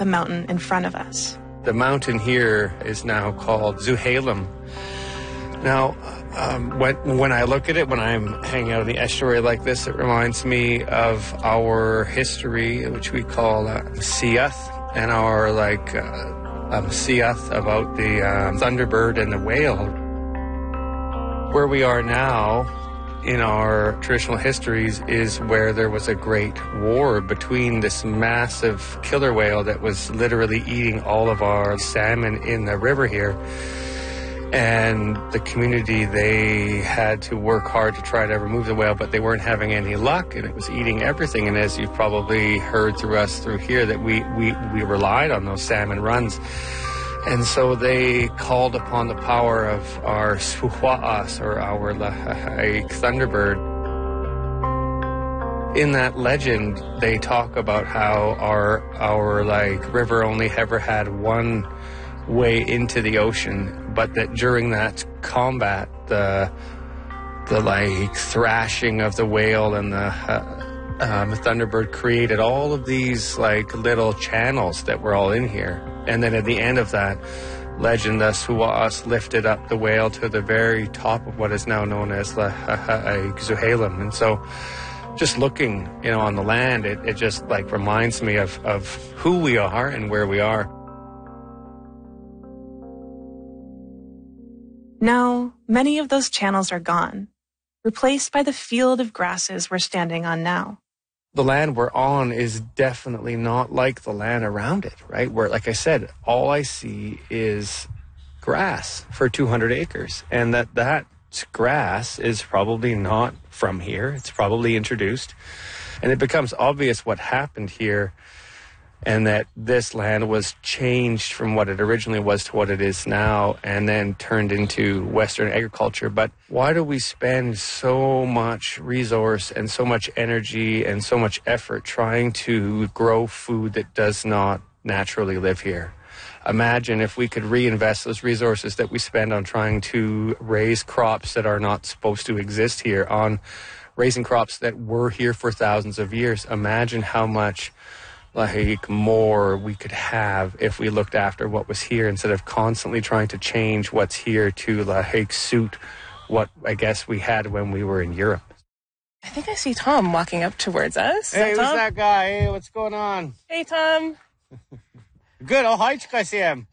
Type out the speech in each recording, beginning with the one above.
the mountain in front of us. The mountain here is now called Zuhalem. Now, when I look at it, when I'm hanging out in the estuary like this, it reminds me of our history, which we call Siath, and our Siath about the thunderbird and the whale. Where we are now in our traditional histories is where there was a great war between this massive killer whale that was literally eating all of our salmon in the river here. And the community, they had to work hard to try to remove the whale, but they weren't having any luck, and it was eating everything. And as you've probably heard through here, that we relied on those salmon runs. And so they called upon the power of our Suhua'as, or our Lahaik thunderbird. In that legend, they talk about how our river only ever had one way into the ocean, but that during that combat, the thrashing of the whale and the thunderbird created all of these little channels that were all in here. And then at the end of that legend, the Suhua'as lifted up the whale to the very top of what is now known as Zuhalem. And so just looking, on the land, it just reminds me of who we are and where we are. Now, many of those channels are gone, replaced by the field of grasses we're standing on now. The land we're on is definitely not like the land around it, right? Where, like I said, all I see is grass for 200 acres. And that grass is probably not from here. It's probably introduced. And it becomes obvious what happened here, and that this land was changed from what it originally was to what it is now, and then turned into Western agriculture. But why do we spend so much resource and so much energy and so much effort trying to grow food that does not naturally live here? Imagine if we could reinvest those resources that we spend on trying to raise crops that are not supposed to exist here, on raising crops that were here for thousands of years. Imagine how much more we could have if we looked after what was here, instead of constantly trying to change what's here to suit what I guess we had when we were in Europe. I think I see Tom walking up towards us. Hey, who's that guy? Hey, what's going on? Hey, Tom. Good. Oh, hi, Chikasiem.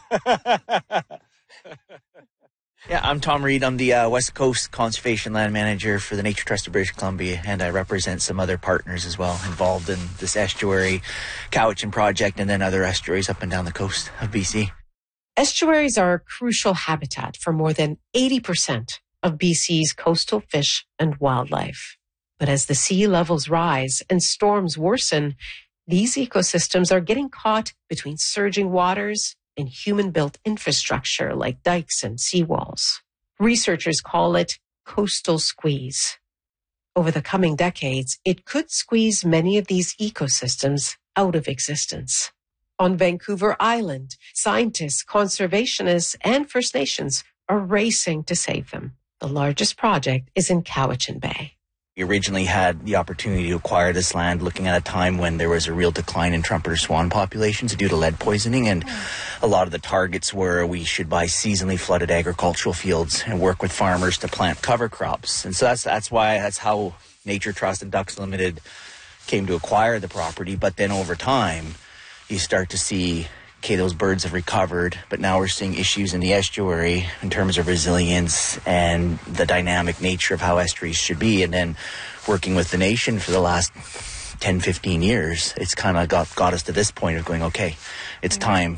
Yeah, I'm Tom Reed. I'm the West Coast Conservation Land Manager for the Nature Trust of British Columbia, and I represent some other partners as well involved in this estuary Cowichan project and then other estuaries up and down the coast of BC. Estuaries are a crucial habitat for more than 80% of BC's coastal fish and wildlife. But as the sea levels rise and storms worsen, these ecosystems are getting caught between surging waters and human-built infrastructure like dikes and seawalls. Researchers call it coastal squeeze. Over the coming decades, it could squeeze many of these ecosystems out of existence. On Vancouver Island, scientists, conservationists, and First Nations are racing to save them. The largest project is in Cowichan Bay. We originally had the opportunity to acquire this land looking at a time when there was a real decline in trumpeter swan populations due to lead poisoning, and a lot of the targets were we should buy seasonally flooded agricultural fields and work with farmers to plant cover crops. And so that's how Nature Trust and Ducks Limited came to acquire the property. But then over time, you start to see, okay, those birds have recovered, but now we're seeing issues in the estuary in terms of resilience and the dynamic nature of how estuaries should be. And then working with the nation for the last 10, 15 years, it's kind of got us to this point of going, okay, it's time.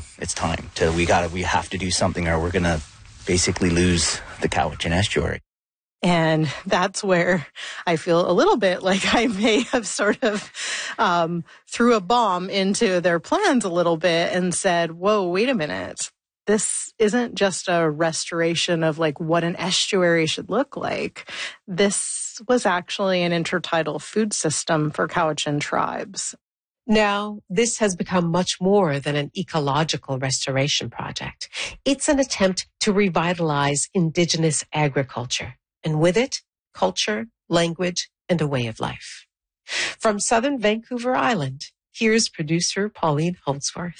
We have to do something or we're going to basically lose the Cowichan estuary. And that's where I feel a little bit like I may have sort of threw a bomb into their plans a little bit and said, whoa, wait a minute. This isn't just a restoration of what an estuary should look like. This was actually an intertidal food system for Cowichan tribes. Now, this has become much more than an ecological restoration project. It's an attempt to revitalize Indigenous agriculture. And with it, culture, language, and a way of life. From southern Vancouver Island, here's producer Pauline Holdsworth.